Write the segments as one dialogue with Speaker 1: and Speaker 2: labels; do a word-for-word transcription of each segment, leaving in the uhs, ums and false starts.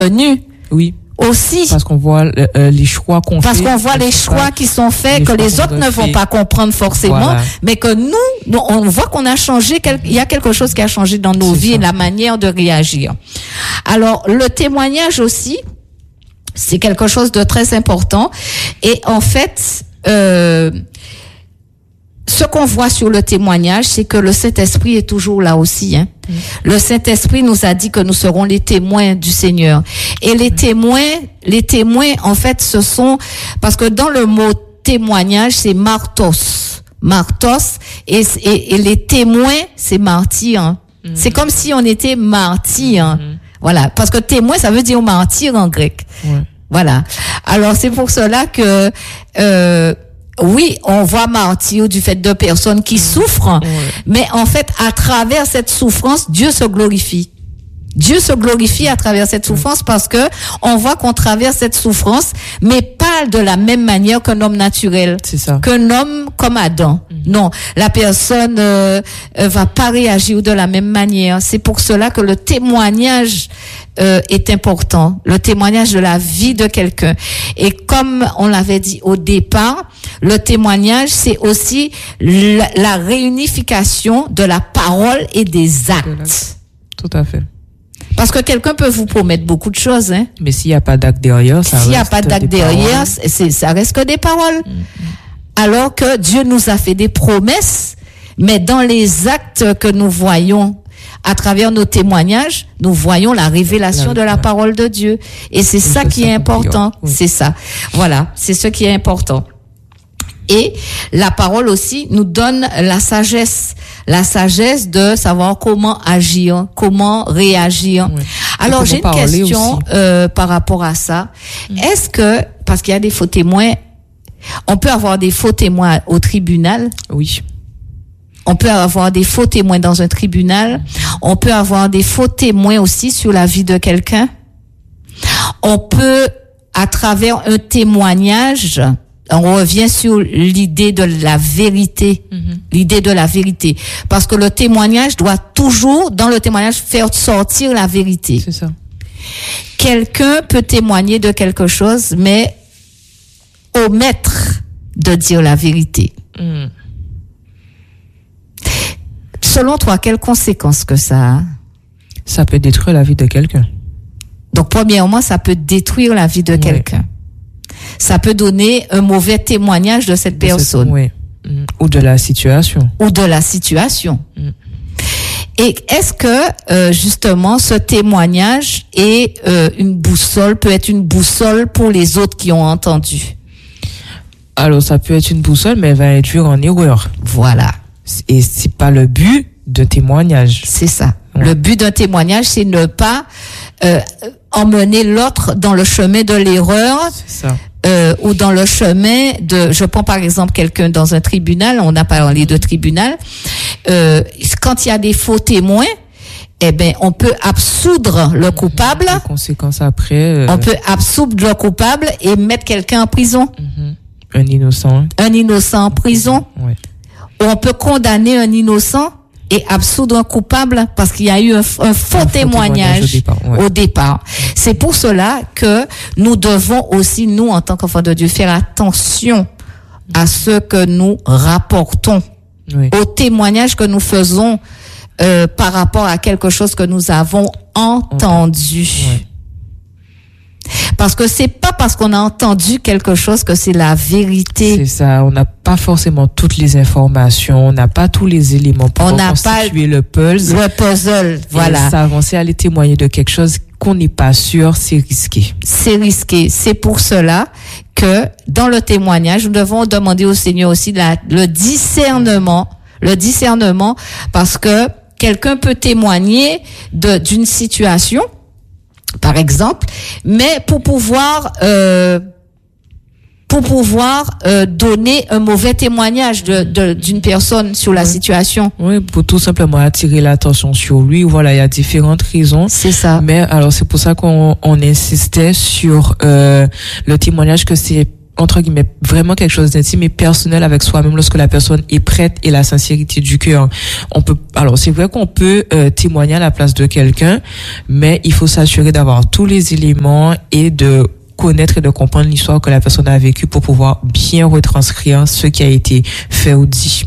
Speaker 1: nu.
Speaker 2: Oui.
Speaker 1: Aussi.
Speaker 2: Parce qu'on voit euh, les choix qu'on
Speaker 1: Parce
Speaker 2: fait.
Speaker 1: qu'on voit les choix qui sont faits,
Speaker 2: les
Speaker 1: que les
Speaker 2: choix
Speaker 1: autres
Speaker 2: qu'on
Speaker 1: ne vont
Speaker 2: fait.
Speaker 1: pas comprendre forcément,
Speaker 2: Voilà.
Speaker 1: mais que nous, nous, on voit qu'on a changé, quel- il y a quelque chose qui a changé dans nos
Speaker 2: C'est
Speaker 1: vies
Speaker 2: ça.
Speaker 1: et la manière de réagir. Alors, le témoignage aussi, c'est quelque chose de très important. Et en fait, euh, ce qu'on voit sur le témoignage, c'est que le Saint-Esprit est toujours là aussi. Hein. Mmh. Le Saint-Esprit nous a dit que nous serons les témoins du Seigneur. Et les mmh. témoins, les témoins, en fait, ce sont, parce que dans le mot témoignage, c'est martos. Martos, et, et, et les témoins, c'est martyr. Hein. Mmh. C'est comme si on était martyr. Hein. Mmh. Voilà. Parce que témoin, ça veut dire martyr en grec. Ouais. Voilà. Alors, c'est pour cela que, euh, oui, on voit martyr du fait de personnes qui souffrent, ouais. mais en fait, à travers cette souffrance, Dieu se glorifie. Dieu se glorifie à travers cette souffrance parce que on voit qu'on traverse cette souffrance, mais pas de la même manière qu'un homme naturel,
Speaker 2: c'est ça.
Speaker 1: Qu'un homme comme Adam. Mm-hmm. Non, la personne euh, va pas réagir de la même manière. C'est pour cela que le témoignage euh, est important, le témoignage de la vie de quelqu'un. Et comme on l'avait dit au départ, le témoignage, c'est aussi la, la réunification de la parole et des actes.
Speaker 2: Tout à fait.
Speaker 1: Parce que quelqu'un peut vous promettre beaucoup de choses, hein.
Speaker 2: Mais s'il n'y a pas d'acte derrière, ça
Speaker 1: s'il
Speaker 2: reste
Speaker 1: n'y a pas d'acte derrière, c'est, ça reste que des paroles. Mm-hmm. Alors que Dieu nous a fait des promesses, mais dans les actes que nous voyons à travers nos témoignages, nous voyons la révélation la, de la ouais. parole de Dieu. Et c'est ça qui est important. Oui. C'est ça. Voilà. C'est ce qui est important. Et la parole aussi nous donne la sagesse, la sagesse de savoir comment agir, comment réagir. Oui. Alors j'ai une question euh, par rapport à ça. Mmh. Est-ce que, parce qu'il y a des faux témoins, on peut avoir des faux témoins au tribunal?
Speaker 2: Oui.
Speaker 1: On peut avoir des faux témoins dans un tribunal. On peut avoir des faux témoins aussi sur la vie de quelqu'un. On peut, à travers un témoignage, on revient sur l'idée de la vérité, mm-hmm. l'idée de la vérité. Parce que le témoignage doit toujours, dans le témoignage, faire sortir la vérité.
Speaker 2: C'est ça.
Speaker 1: Quelqu'un peut témoigner de quelque chose, mais omettre de dire la vérité. Mm. Selon toi, quelles conséquences que ça a?
Speaker 2: Ça peut détruire la vie de quelqu'un.
Speaker 1: Donc, premièrement, ça peut détruire la vie de oui. quelqu'un. Ça peut donner un mauvais témoignage de cette de personne.
Speaker 2: Cette, oui. Mmh. Ou de la situation.
Speaker 1: Ou de la situation. Mmh. Et est-ce que, euh, justement, ce témoignage est euh, une boussole, peut être une boussole pour les autres qui ont entendu?
Speaker 2: Alors, ça peut être une boussole, mais elle va induire en erreur.
Speaker 1: Voilà.
Speaker 2: Et c'est pas le but de témoignage.
Speaker 1: C'est ça.
Speaker 2: Ouais.
Speaker 1: Le but d'un témoignage, c'est ne pas euh, emmener l'autre dans le chemin de l'erreur.
Speaker 2: C'est ça.
Speaker 1: Euh, ou dans le chemin de, je prends par exemple quelqu'un dans un tribunal, on a parlé de tribunal, euh, quand il y a des faux témoins, eh ben, on peut absoudre le coupable.
Speaker 2: Les conséquences après. Euh...
Speaker 1: On peut absoudre le coupable et mettre quelqu'un en prison.
Speaker 2: Mm-hmm. Un innocent.
Speaker 1: Un innocent en prison.
Speaker 2: Ouais.
Speaker 1: Ou on peut condamner un innocent et absoudre un coupable parce qu'il y a eu un, un faux, un faux témoignage, témoignage au départ. Ouais. Au départ. C'est pour cela que nous devons aussi, nous, en tant qu'enfants de Dieu, faire attention à ce que nous rapportons, oui. au témoignage que nous faisons euh, par rapport à quelque chose que nous avons entendu. Ouais. Parce que c'est pas parce qu'on a entendu quelque chose que c'est la vérité.
Speaker 2: C'est ça. On n'a pas forcément toutes les informations. On n'a pas tous les éléments pour
Speaker 1: on
Speaker 2: constituer le puzzle.
Speaker 1: Le puzzle, voilà.
Speaker 2: S'avancer, aller témoigner de quelque chose qu'on n'est pas sûr, c'est risqué.
Speaker 1: C'est risqué. C'est pour cela que dans le témoignage, nous devons demander au Seigneur aussi la, le discernement, le discernement, parce que quelqu'un peut témoigner de, d'une situation, par exemple, mais pour pouvoir euh, pour pouvoir euh, donner un mauvais témoignage de, de d'une personne sur la
Speaker 2: oui.
Speaker 1: situation.
Speaker 2: Oui, pour tout simplement attirer l'attention sur lui. Voilà, il y a différentes raisons.
Speaker 1: C'est ça.
Speaker 2: Mais alors c'est pour ça qu'on on insistait sur euh, le témoignage que c'est entre guillemets, vraiment quelque chose d'intime et personnel avec soi-même lorsque la personne est prête et la sincérité du cœur. On peut, alors c'est vrai qu'on peut euh, témoigner à la place de quelqu'un, mais il faut s'assurer d'avoir tous les éléments et de connaître et de comprendre l'histoire que la personne a vécue pour pouvoir bien retranscrire ce qui a été fait ou dit.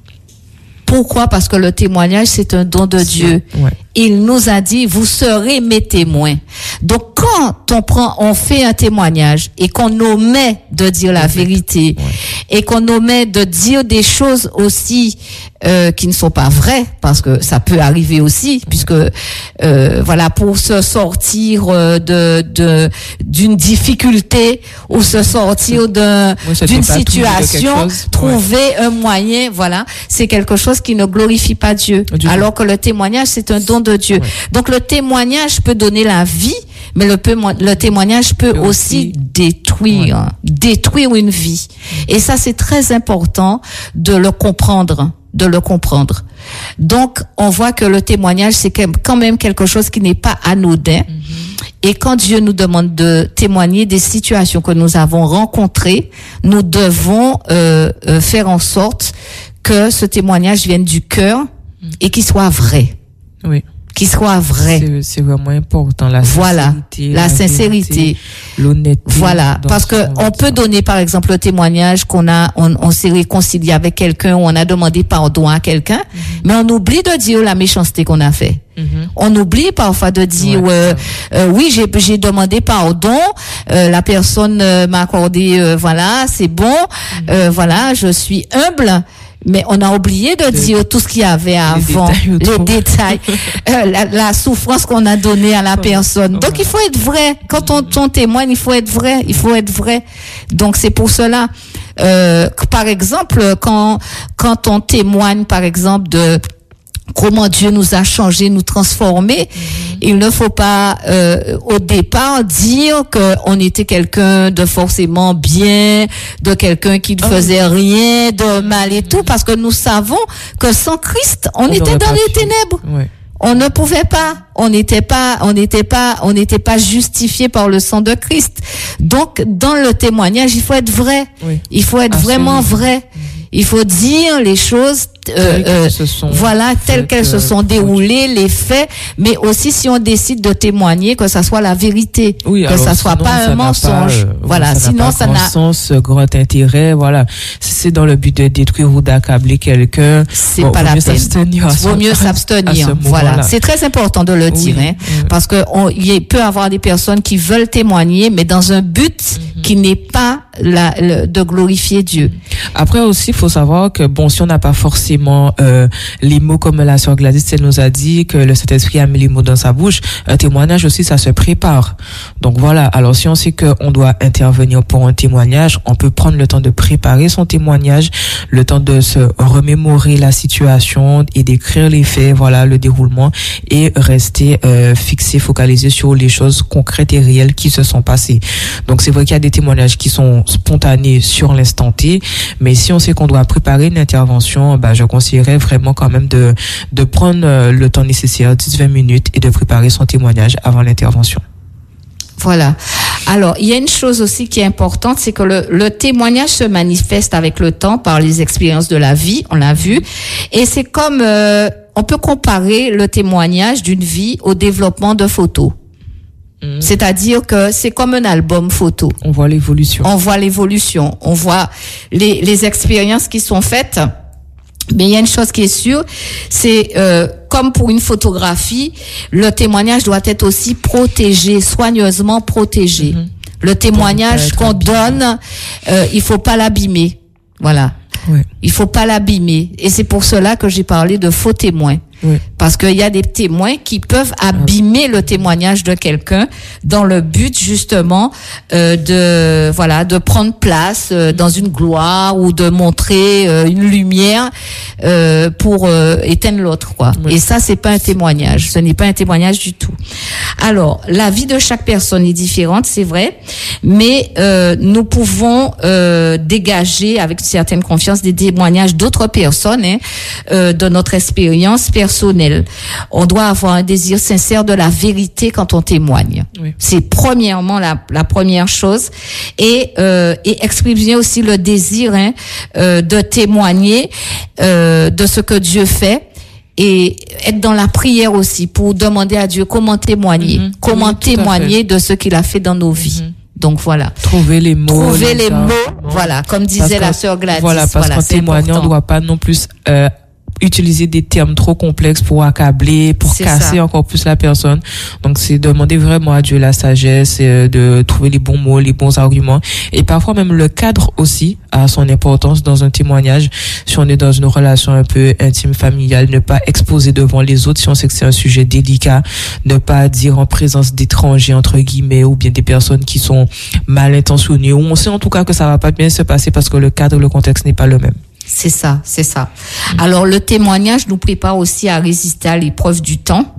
Speaker 1: Pourquoi? Parce que le témoignage, c'est un don de Dieu.
Speaker 2: Ouais.
Speaker 1: Il nous a dit, vous serez mes témoins. Donc, quand on prend, on fait un témoignage et qu'on omet de dire la vérité, ouais, et qu'on omet de dire des choses aussi euh, qui ne sont pas vraies, parce que ça peut arriver aussi, ouais, puisque euh, voilà, pour se sortir de de d'une difficulté ou se sortir d'un ouais, d'une situation, trouver ouais. un moyen, voilà, c'est quelque chose qui ne glorifie pas Dieu. Dieu. Alors que le témoignage, c'est un don de Dieu. Ouais. Donc le témoignage peut donner la vie, mais le, peu, le témoignage peut aussi, aussi détruire, ouais. détruire une vie. Et ça, c'est très important de le comprendre, de le comprendre. Donc, on voit que le témoignage, c'est quand même quelque chose qui n'est pas anodin. Mm-hmm. Et quand Dieu nous demande de témoigner des situations que nous avons rencontrées, nous devons euh, euh, faire en sorte que ce témoignage vienne du cœur mm. et qu'il soit vrai.
Speaker 2: Oui.
Speaker 1: Qui soit vrai.
Speaker 2: C'est, c'est vraiment important, la
Speaker 1: voilà,
Speaker 2: sincérité.
Speaker 1: La, la sincérité.
Speaker 2: Vérité, l'honnêteté.
Speaker 1: Voilà. Parce que on peut donner, par exemple, le témoignage qu'on a, on, on s'est réconcilié avec quelqu'un ou on a demandé pardon à quelqu'un, mm-hmm. mais on oublie de dire la méchanceté qu'on a fait. Mm-hmm. On oublie parfois de dire, ouais, euh, euh, oui, j'ai, j'ai demandé pardon, euh, la personne euh, m'a accordé, euh, voilà, c'est bon, mm-hmm. euh, voilà, je suis humble. Mais on a oublié de dire tout ce qu'il y avait avant, les détails, les détails euh, la, la souffrance qu'on a donnée à la personne. Donc il faut être vrai. Quand on, on témoigne, il faut être vrai. Il faut être vrai. Donc c'est pour cela, euh, que, par exemple, quand quand on témoigne, par exemple, de comment Dieu nous a changés, nous transformés. Mm-hmm. Il ne faut pas euh, au départ dire que on était quelqu'un de forcément bien, de quelqu'un qui ne faisait oh. rien de mal et mm-hmm. tout, parce que nous savons que sans Christ, on, on était dans les ténèbres. Ouais. On ne pouvait pas, on n'était pas, on n'était pas, on n'était pas justifié par le sang de Christ. Donc, dans le témoignage, il faut être vrai. Oui. Il faut être Absolument. vraiment vrai. Mm-hmm. Il faut dire les choses euh, euh, voilà telles qu'elles se sont déroulées, les faits, mais aussi si on décide de témoigner, que ça soit la vérité, oui, que ça soit pas un mensonge. Pas, euh, voilà,
Speaker 2: ça
Speaker 1: sinon
Speaker 2: n'a
Speaker 1: ça
Speaker 2: n'a
Speaker 1: n'a
Speaker 2: sens, grand intérêt. Voilà, si c'est dans le but de détruire ou d'accabler quelqu'un,
Speaker 1: c'est
Speaker 2: bon,
Speaker 1: pas la peine. Il vaut mieux s'abstenir. Voilà, c'est très important de le dire, oui, hein, oui. parce que on, il peut y avoir des personnes qui veulent témoigner, mais dans un but mm-hmm. qui n'est pas la, le, de glorifier Dieu.
Speaker 2: Après aussi, il faut savoir que bon, si on n'a pas forcément euh, les mots comme la sœur Gladys, elle nous a dit que le Saint-Esprit a mis les mots dans sa bouche, un témoignage aussi, ça se prépare. Donc voilà, alors si on sait qu'on doit intervenir pour un témoignage, on peut prendre le temps de préparer son témoignage, le temps de se remémorer la situation et d'écrire les faits, voilà, le déroulement, et rester euh, fixé, focalisé sur les choses concrètes et réelles qui se sont passées. Donc c'est vrai qu'il y a des témoignages qui sont spontanés sur l'instant T, mais si on sait qu'on doit préparer une intervention, bah, je conseillerais vraiment quand même de, de prendre le temps nécessaire, dix à vingt minutes, et de préparer son témoignage avant l'intervention.
Speaker 1: Voilà. Alors, il y a une chose aussi qui est importante, c'est que le, le témoignage se manifeste avec le temps par les expériences de la vie, on l'a vu, et c'est comme, euh, on peut comparer le témoignage d'une vie au développement de photos. Mmh. C'est-à-dire que c'est comme un album photo.
Speaker 2: On voit l'évolution.
Speaker 1: On voit l'évolution. On voit les, les expériences qui sont faites. Mais il y a une chose qui est sûre, c'est euh, comme pour une photographie, le témoignage doit être aussi protégé, soigneusement protégé. Mm-hmm. Le témoignage qu'on abîmé. donne, euh, il faut pas l'abîmer. Voilà. Oui. Il faut pas l'abîmer. Et c'est pour cela que j'ai parlé de faux témoins. Oui. Parce qu'il y a des témoins qui peuvent abîmer le témoignage de quelqu'un dans le but justement euh, de voilà de prendre place euh, dans une gloire ou de montrer euh, une lumière euh, pour euh, éteindre l'autre quoi. Oui. Et ça c'est pas un témoignage, ce n'est pas un témoignage du tout. Alors la vie de chaque personne est différente, c'est vrai, mais euh, nous pouvons euh, dégager avec une certaine confiance des témoignages d'autres personnes hein, euh, de notre expérience personnelle. personnel. On doit avoir un désir sincère de la vérité quand on témoigne. Oui. C'est premièrement la, la première chose. Et, euh, et exprimer aussi le désir hein, euh, de témoigner euh, de ce que Dieu fait. Et être dans la prière aussi pour demander à Dieu comment témoigner, mm-hmm. comment oui, témoigner de ce qu'il a fait dans nos vies. Mm-hmm. Donc voilà.
Speaker 2: Trouver les mots.
Speaker 1: Trouver les mots, non. Voilà, comme disait la sœur Gladys.
Speaker 2: Voilà, parce voilà, qu'en témoignant, on ne doit pas non plus euh, utiliser des termes trop complexes pour accabler, pour c'est casser ça. Encore plus la personne. Donc c'est demander vraiment à Dieu la sagesse, euh, de trouver les bons mots, les bons arguments. Et parfois même le cadre aussi a son importance dans un témoignage. Si on est dans une relation un peu intime, familiale, ne pas exposer devant les autres si on sait que c'est un sujet délicat, ne pas dire en présence d'étrangers entre guillemets ou bien des personnes qui sont mal intentionnées ou on sait en tout cas que ça va pas bien se passer parce que le cadre, le contexte n'est pas le même.
Speaker 1: C'est ça, c'est ça. Alors le témoignage nous prépare aussi à résister à l'épreuve du temps.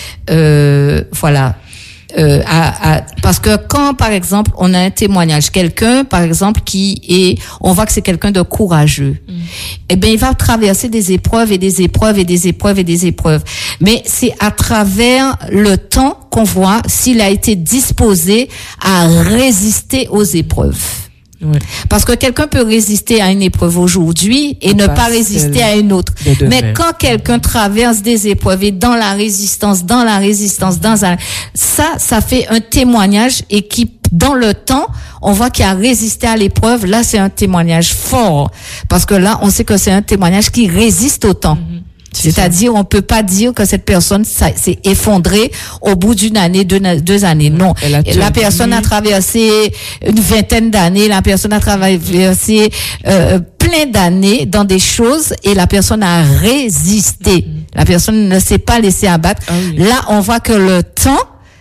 Speaker 1: Euh, voilà. Euh, à, à, parce que quand, par exemple, on a un témoignage, quelqu'un, par exemple, qui est, on voit que c'est quelqu'un de courageux, mm. eh bien, il va traverser des épreuves et des épreuves et des épreuves et des épreuves. Mais c'est à travers le temps qu'on voit s'il a été disposé à résister aux épreuves. Oui. Parce que quelqu'un peut résister à une épreuve aujourd'hui et ne pas résister à une autre. Mais quand quelqu'un traverse des épreuves et dans la résistance, dans la résistance, dans un, ça, ça fait un témoignage et qui, dans le temps, on voit qu'il a résisté à l'épreuve. Là, c'est un témoignage fort. Parce que là, on sait que c'est un témoignage qui résiste au temps. Mm-hmm. C'est C'est-à-dire, ça. On peut pas dire que cette personne s'est effondrée au bout d'une année, deux, deux années. Non. La personne a traversé une vingtaine d'années, la personne a traversé euh, plein d'années dans des choses et la personne a résisté. Mm-hmm. La personne ne s'est pas laissée abattre. Ah oui. Là, on voit que le temps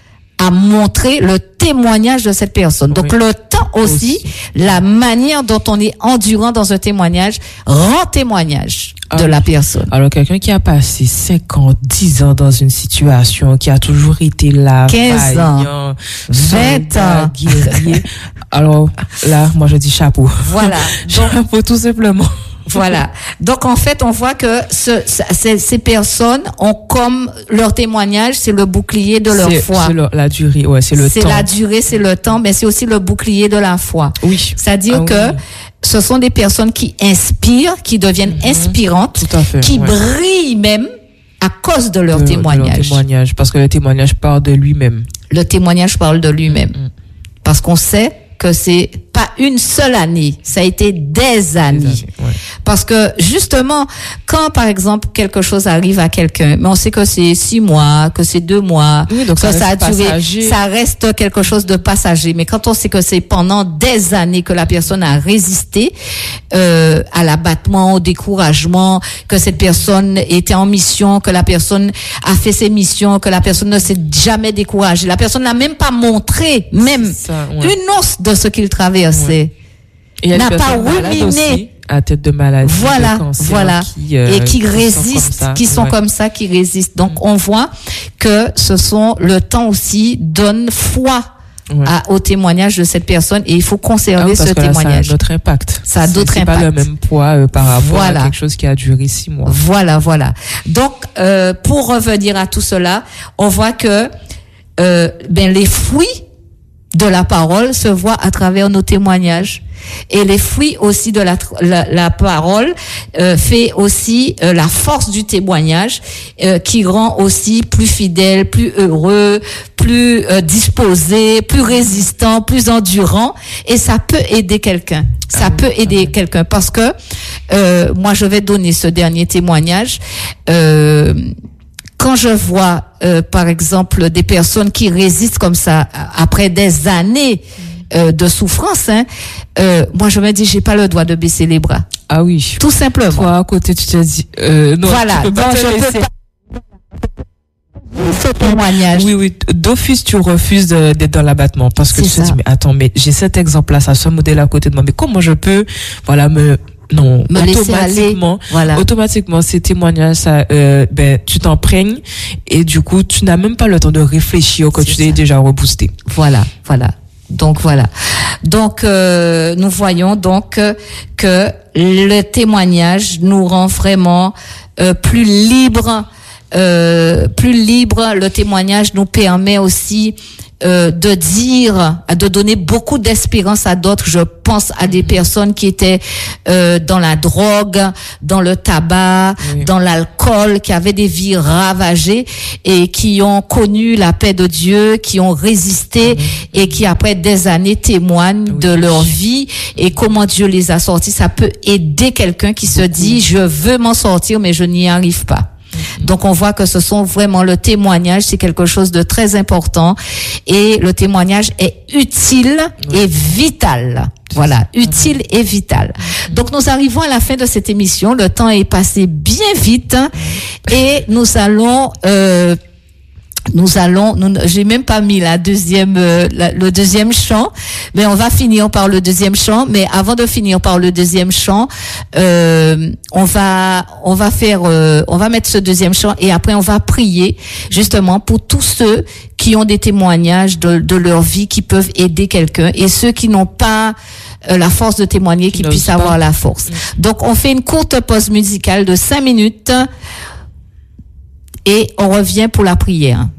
Speaker 1: a montré le témoignage de cette personne. Donc oui. Le temps aussi, aussi, la manière dont on est endurant dans un témoignage rend témoignage ah, de la personne.
Speaker 2: Alors quelqu'un qui a passé cinq ans, dix ans dans une situation, qui a toujours été là,
Speaker 1: quinze ans, vingt ans,
Speaker 2: guerrier. Alors là, moi je dis chapeau.
Speaker 1: Voilà.
Speaker 2: Donc, chapeau tout simplement.
Speaker 1: Voilà. Donc en fait, on voit que ce, ces, ces personnes ont comme leur témoignage, c'est le bouclier de leur
Speaker 2: c'est,
Speaker 1: foi.
Speaker 2: C'est le, la durée, ouais, c'est le
Speaker 1: c'est
Speaker 2: temps.
Speaker 1: C'est la durée, c'est le temps, mais c'est aussi le bouclier de la foi.
Speaker 2: Oui.
Speaker 1: C'est-à-dire ah, que oui. Ce sont des personnes qui inspirent, qui deviennent mmh. inspirantes,
Speaker 2: tout à fait,
Speaker 1: qui
Speaker 2: ouais.
Speaker 1: brillent même à cause de leur
Speaker 2: de,
Speaker 1: témoignage.
Speaker 2: De leur témoignage, parce que le témoignage parle de lui-même.
Speaker 1: Le témoignage parle de lui-même, mmh. parce qu'on sait que c'est pas une seule année, ça a été des années. Des années ouais. Parce que justement, quand par exemple quelque chose arrive à quelqu'un, mais on sait que c'est six mois, que c'est deux mois,
Speaker 2: oui, donc
Speaker 1: que
Speaker 2: ça,
Speaker 1: ça a duré,
Speaker 2: passager.
Speaker 1: Ça reste quelque chose de passager. Mais quand on sait que c'est pendant des années que la personne a résisté euh, à l'abattement, au découragement, que cette personne était en mission, que la personne a fait ses missions, que la personne ne s'est jamais découragée, la personne n'a même pas montré même ça, ouais. une once de ce qu'il traversait. Ouais.
Speaker 2: Et
Speaker 1: n'a pas ruminé
Speaker 2: à tête de maladie,
Speaker 1: voilà,
Speaker 2: de cancer,
Speaker 1: voilà,
Speaker 2: qui, euh,
Speaker 1: et qui,
Speaker 2: qui
Speaker 1: résistent,
Speaker 2: sont
Speaker 1: qui sont
Speaker 2: ouais.
Speaker 1: comme ça, qui résistent. Donc, on voit que ce sont, le temps aussi donne foi ouais. à, au témoignage de cette personne et il faut conserver ah, ce témoignage.
Speaker 2: Ça a d'autres impacts.
Speaker 1: Ça a d'autres
Speaker 2: c'est
Speaker 1: impacts.
Speaker 2: C'est pas le même poids euh, par rapport
Speaker 1: voilà.
Speaker 2: à quelque chose qui a duré six mois.
Speaker 1: Voilà, voilà. Donc, euh, pour revenir à tout cela, on voit que, euh, ben, les fruits de la parole se voient à travers nos témoignages. Et les fruits aussi de la, la, la parole euh, fait aussi euh, la force du témoignage euh, qui rend aussi plus fidèle, plus heureux, plus euh, disposé, plus résistant, plus endurant. Et ça peut aider quelqu'un. Ça ah peut oui, aider oui. quelqu'un parce que euh, moi je vais donner ce dernier témoignage. Euh, Quand je vois, euh, par exemple, des personnes qui résistent comme ça après des années euh, de souffrance, hein, euh, moi je me dis, j'ai pas le droit de baisser les bras.
Speaker 2: Ah oui.
Speaker 1: Tout simplement.
Speaker 2: Toi à côté, tu te dis, euh, non,
Speaker 1: voilà.
Speaker 2: tu peux pas
Speaker 1: non,
Speaker 2: te
Speaker 1: je
Speaker 2: laisser.
Speaker 1: peux pas. Ce témoignage.
Speaker 2: Oui, oui. D'office, tu refuses d'être dans l'abattement parce que
Speaker 1: C'est
Speaker 2: tu te dis, mais attends, mais j'ai cet exemple-là, ça, ce modèle à côté de moi, mais comment je peux, voilà, me non,
Speaker 1: me
Speaker 2: automatiquement,
Speaker 1: voilà.
Speaker 2: automatiquement, ces témoignages, ça, euh, ben, tu t'imprègnes et du coup, tu n'as même pas le temps de réfléchir quand tu t'es déjà reboosté.
Speaker 1: Voilà, voilà. Donc voilà. Donc euh, nous voyons donc euh, que le témoignage nous rend vraiment euh, plus libres euh, plus libre. Le témoignage nous permet aussi euh, de dire, de donner beaucoup d'espérance à d'autres. Je pense à des personnes qui étaient euh, dans la drogue, dans le tabac, oui. dans l'alcool, qui avaient des vies ravagées et qui ont connu la paix de Dieu, qui ont résisté oui. et qui après des années témoignent oui. de leur vie et comment Dieu les a sortis. Ça peut aider quelqu'un qui se dit je veux m'en sortir mais je n'y arrive pas. Donc on voit que ce sont vraiment le témoignage, c'est quelque chose de très important et le témoignage est utile oui. et vital. Voilà, utile et vital. Donc nous arrivons à la fin de cette émission, le temps est passé bien vite et nous allons euh, Nous allons, nous, j'ai même pas mis la deuxième, euh, la, le deuxième chant, mais on va finir par le deuxième chant. Mais avant de finir par le deuxième chant, euh, on va, on va faire, euh, on va mettre ce deuxième chant et après on va prier justement pour tous ceux qui ont des témoignages de, de leur vie qui peuvent aider quelqu'un et ceux qui n'ont pas euh, la force de témoigner, qui puissent pas. avoir la force. Donc on fait une courte pause musicale de cinq minutes. Et on revient pour la prière.